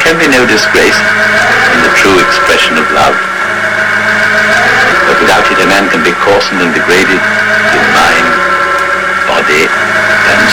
can be no disgrace in the true expression of love. But without it a man can be coarsened and degraded